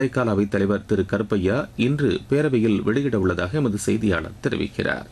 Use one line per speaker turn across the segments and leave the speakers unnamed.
இடைக்கால அவைத் தலைவர் திரு கருப்பையா இன்று பேரவையில் வெளியிட உள்ளதாக எமது செய்தியாளர் தெரிவிக்கிறார்.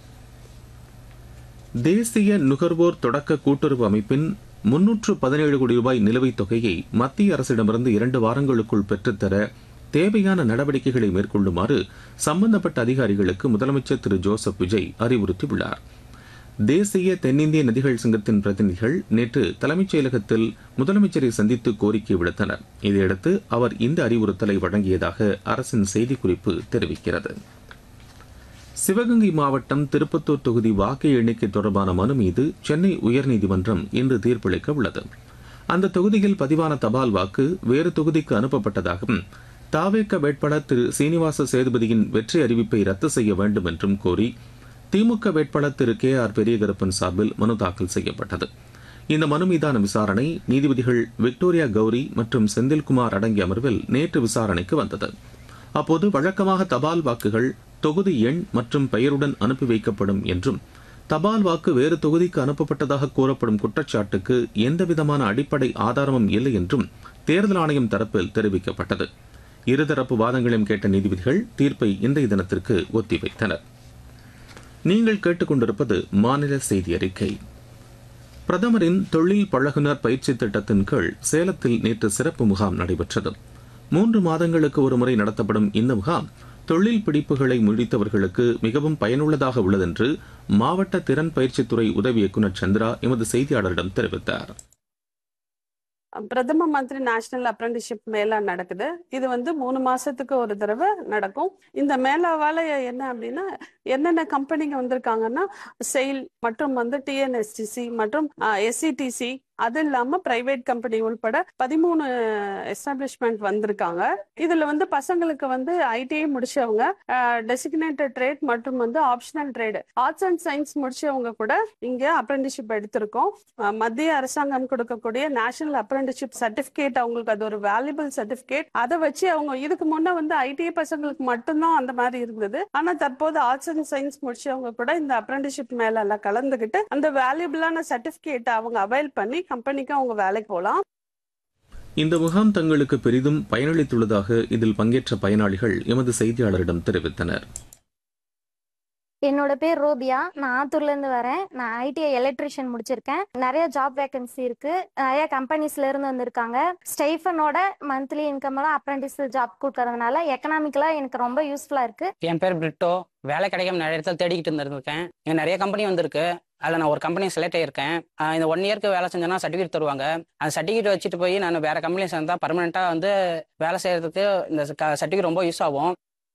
தேசிய நுகர்வோர் தொடக்க கூட்டுறவு அமைப்பின் 317 கோடி ரூபாய் நிலுவைத் தொகையை மத்திய அரசிடமிருந்து 2 வாரங்களுக்குள் பெற்றுத்தர தேவையான நடவடிக்கைகளை மேற்கொள்ளுமாறு சம்பந்தப்பட்ட அதிகாரிகளுக்கு முதலமைச்சர் திரு ஜோசப் விஜய் அறிவுறுத்தியுள்ளார். தேசிய தென்னிந்திய நதிகள் சங்கத்தின் பிரதிநிதிகள் நேற்று தலைமைச் செயலகத்தில் முதலமைச்சரை சந்தித்து கோரிக்கை விடுத்தனர். இதையடுத்து அவர் இந்த அறிவுறுத்தலை வழங்கியதாக அரசின் செய்திக்குறிப்பு தெரிவிக்கிறது. சிவகங்கை மாவட்டம் திருப்பத்தூர் தொகுதி வாக்கு எண்ணிக்கை தொடர்பான மனு மீது சென்னை உயர்நீதிமன்றம் இன்று தீர்ப்பளிக்க உள்ளது. அந்த தொகுதியில் பதிவான தபால் வாக்கு வேறு தொகுதிக்கு அனுப்பப்பட்டதாகவும் தாவேக வேட்பாளர் திரு சீனிவாச சேதுபதியின் வெற்றி அறிவிப்பை ரத்து செய்ய வேண்டும் என்றும் கோரி திமுக வேட்பாளர் திரு கே ஆர் பெரியகருப்பன் சார்பில் மனு தாக்கல் செய்யப்பட்டது. இந்த மனு மீதான விசாரணை நீதிபதிகள் விக்டோரியா கௌரி மற்றும் செந்தில்குமார் அடங்கிய அமர்வில் நேற்று விசாரணைக்கு வந்தது. அப்போது வழக்கமாக தபால் வாக்குகள் தொகுதி எண் மற்றும் பெயருடன் அனுப்பி வைக்கப்படும் என்றும் தபால் வாக்கு வேறு தொகுதிக்கு அனுப்பப்பட்டதாக கூறப்படும் குற்றச்சாட்டுக்கு எந்தவிதமான அடிப்படை ஆதாரமும் இல்லை என்றும் தேர்தல் ஆணையம் தரப்பில் தெரிவிக்கப்பட்டது. இருதரப்பு வாதங்களையும் கேட்ட நீதிபதிகள் தீர்ப்பை இன்றைய தினத்திற்கு ஒத்திவைத்தனர். நீங்கள் கேட்டுக்கொண்டிருப்பது மாநில செய்தி அறிக்கை. பிரதமரின் தொழில் பழகுனர் பயிற்சி திட்டத்தின் கீழ் சேலத்தில் நேற்று சிறப்பு முகாம் நடைபெற்றது. 3 மாதங்களுக்கு ஒருமுறை நடத்தப்படும் இந்த முகாம் தொழில் பிடிப்புகளை முடித்தவர்களுக்கு மிகவும் பயனுள்ளதாக உள்ளது என்று மாவட்ட திறன் பயிற்சித்துறை உதவி இயக்குநர் சந்திரா எமது செய்தியாளரிடம் தெரிவித்தார்.
பிரதம மந்திரி நேஷனல் அப்ரண்டிஸ்ஷிப் மேளா நடக்குது. இது 3 மாசத்துக்கு ஒரு தடவை நடக்கும். இந்த மேளாவால என்ன அப்படின்னா என்னென்ன கம்பெனிங்க வந்திருக்காங்கன்னா செயில் மற்றும் டிஎன்எஸ்டிசி மற்றும் எஸ்சிடிசி, அது இல்லாம பிரைவேட் கம்பெனி உள்பட 13 எஸ்டாப்ளிஷ்மெண்ட் வந்திருக்காங்க. இதுல பசங்களுக்கு ஐடிஐ முடிச்சவங்க, டெசிக்னேட்டட் ட்ரேட் மற்றும் optional trade, arts and science முடிச்சவங்க கூட இங்க அப்ரண்டிஸ்ஷிப் எடுத்திருக்கோம். மத்திய அரசாங்கம் கொடுக்கக்கூடிய நேஷனல் அப்ரண்டிஸ்ஷிப் சர்டிபிகேட், அவங்களுக்கு அது ஒரு வேல்யூபிள் சர்டிபிகேட். அதை வச்சு அவங்க இதுக்கு முன்ன ஐடிஐ பசங்களுக்கு மட்டும்தான் அந்த மாதிரி இருந்தது. ஆனா தற்போது ஆர்ட்ஸ் அண்ட் சயின்ஸ் முடிச்சவங்க கூட இந்த அப்ரண்டிஸ்ஷிப் மேல எல்லாம் கலந்துகிட்டு அந்த வேல்யூபிளான சர்டிபிகேட் அவங்க அவைல் பண்ணி கம்பெனிக்கு அவங்க வேலைக்கு போகலாம்.
இந்த முகாம் தங்களுக்கு பெரிதும் பயனளித்துள்ளதாக இதில் பங்கேற்ற பயனாளிகள் எமது செய்தியாளரிடம் தெரிவித்தனர்.
என்னோட பேர் ரோபியா. நான் ஆத்தூர்ல இருந்து வரேன். நான் ஐடிஐ எலக்ட்ரிஷியன் முடிச்சிருக்கேன். நிறைய ஜாப் வேகன்சி இருக்கு. நிறைய கம்பெனிஸ்ல இருந்து வந்திருக்காங்க. ஸ்டைஃபனோட மந்த்லி இன்கம் எல்லாம் அப்ரண்டிஸ் ஜாப் கொடுக்கறதுனால எக்கனாமிக்கலா எனக்கு ரொம்ப யூஸ்ஃபுல்லா இருக்கு.
என் பேர் பிரிட்டோ. வேலை கிடைக்காம நிறைய இடத்துல தேடிக்கிட்டு இருந்திருக்கேன். நிறைய கம்பெனி வந்திருக்கு. அதில் நான் ஒரு கம்பெனி செலக்ட் ஆயிருக்கேன். இந்த 1 இயர்க்கு வேலை செஞ்சேன்னா சர்டிஃபிகேட் தருவாங்க. அந்த சர்டிஃபிகேட் வச்சுட்டு போய் நான் வேற கம்பெனியில் சேர்ந்தா பர்மனெண்ட்டாக வேலை செய்யறதுக்கு இந்த சர்டிஃபிகேட் ரொம்ப யூஸ் ஆகும்.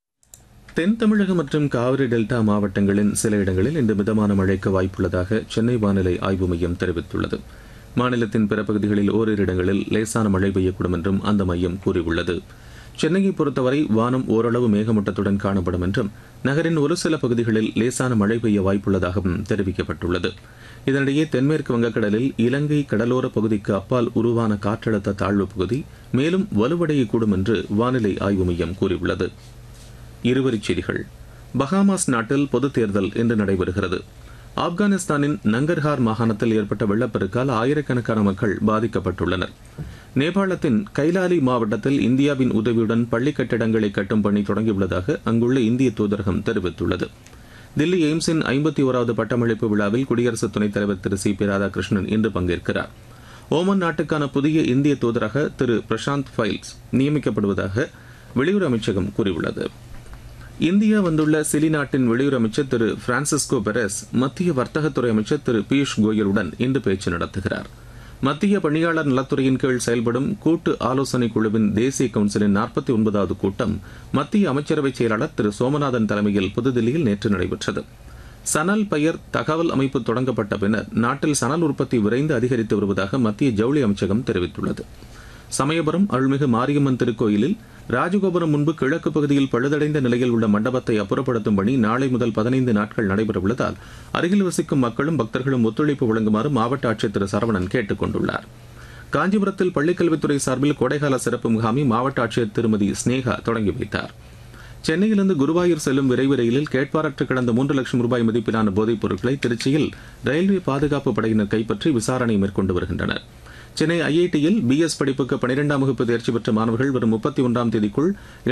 தென் தமிழகம் மற்றும் காவிரி டெல்டா மாவட்டங்களின் சில இடங்களில் இன்று மிதமான மழைக்கு வாய்ப்புள்ளதாக சென்னை வானிலை ஆய்வு மையம் தெரிவித்துள்ளது. மாநிலத்தின் பிற பகுதிகளில் ஓரிரு இடங்களில் லேசான மழை பெய்யக்கூடும் என்றும் அந்த மையம் கூறியுள்ளது. சென்னையை பொறுத்தவரை வானம் ஓரளவு மேகமூட்டத்துடன் காணப்படும் என்றும் நகரின் ஒரு சில பகுதிகளில் லேசான மழை பெய்ய வாய்ப்புள்ளதாகவும் தெரிவிக்கப்பட்டுள்ளது. இதனிடையே தென்மேற்கு வங்கக்கடலில் இலங்கை கடலோர பகுதிக்கு அப்பால் உருவான காற்றழுத்த தாழ்வு பகுதி மேலும் வலுவடையக்கூடும் என்று வானிலை ஆய்வு மையம் கூறியுள்ளது. இருவரிச் செய்திகள். பஹாமாஸ் நாட்டில் பொதுத் தேர்தல் இன்று நடைபெறுகிறது. ஆப்கானிஸ்தானின் நங்கர்ஹார் மாகாணத்தில் ஏற்பட்ட வெள்ளப்பெருக்கால் ஆயிரக்கணக்கான மக்கள் பாதிக்கப்பட்டுள்ளனர். நேபாளத்தின் கைலாலி மாவட்டத்தில் இந்தியாவின் உதவியுடன் பள்ளி கட்டிடங்களை கட்டும் பணி தொடங்கியுள்ளதாக அங்குள்ள இந்திய தூதரகம் தெரிவித்துள்ளது. தில்லி எய்ம்ஸின் 51வது பட்டமளிப்பு விழாவில் குடியரசு துணைத் தலைவர் திரு சி.பி. ராதாகிருஷ்ணன் இன்று பங்கேற்கிறார். ஓமன் நாட்டுக்கான புதிய இந்திய தூதராக திரு பிரசாந்த் ஃபைல்ஸ் நியமிக்கப்படுவதாக வெளியுறவு அமைச்சகம் கூறியுள்ளது. இந்தியா வந்துள்ள சிலி நாட்டின் வெளியுறவு அமைச்சர் திரு பிரான்சிஸ்கோ பெரஸ் மத்திய வர்த்தகத்துறை அமைச்சர் திரு பியூஷ் கோயலுடன் இன்று பேச்சு நடத்துகிறார். மத்திய பணியாளர் நலத்துறையின் கீழ் செயல்படும் கூட்டு ஆலோசனை குழுவின் தேசிய கவுன்சிலின் 49வது கூட்டம் மத்திய அமைச்சரவை செயலாளர் திரு சோமநாதன் தலைமையில் புதுதில்லியில் நேற்று நடைபெற்றது. சணல் பெயர் தகவல் அமைப்பு தொடங்கப்பட்ட பின்னர் நாட்டில் சணல் உற்பத்தி விரைந்து அதிகரித்து வருவதாக மத்திய ஜவுளி அமைச்சகம் தெரிவித்துள்ளது. சமயபுரம் அருள்மிகு மாரியம்மன் திருக்கோயிலில் ராஜகோபுரம் முன்பு கிழக்கு பகுதியில் பழுதடைந்த நிலையில் உள்ள மண்டபத்தை அப்புறப்படுத்தும் பணி நாளை முதல் 15 நாட்கள் நடைபெறவுள்ளதால் அருகில் வசிக்கும் மக்களும் பக்தர்களும் ஒத்துழைப்பு வழங்குமாறு மாவட்ட ஆட்சியர் திரு சரவணன் கேட்டுக் கொண்டுள்ளார். காஞ்சிபுரத்தில் பள்ளிக்கல்வித்துறை சார்பில் கோடைகால சிறப்பு முகாமை மாவட்ட ஆட்சியர் திருமதி ஸ்னேகா தொடங்கி வைத்தார். சென்னையிலிருந்து குருவாயூர் செல்லும் விரைவு ரயிலில் கேட்பாரற்று கிடந்த 3 லட்சம் ரூபாய் மதிப்பிலான போதைப் பொருட்களை திருச்சியில் ரயில்வே பாதுகாப்பு படையினர் கைப்பற்றி விசாரணை மேற்கொண்டு வருகின்றனர். சென்னை ஐஐடியில் பிஎஸ் படிப்புக்கு 12ஆம் வகுப்பு தேர்ச்சி பெற்ற மாணவர்கள் வரும் 31ஆம் தேதிக்குள்